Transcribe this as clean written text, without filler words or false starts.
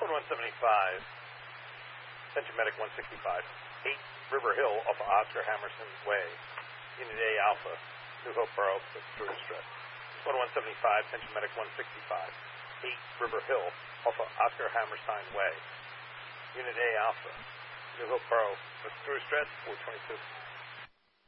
175, Central Medic 165, 8 River Hill off of Oscar Hammerson Way, Unit A Alpha, New Hope Borough, Stewart Stress. 175, Central Medic 165, 8 River Hill off of Oscar Hammerstein Way, Unit A Alpha, New Hope Borough, Stewart Stress, 422.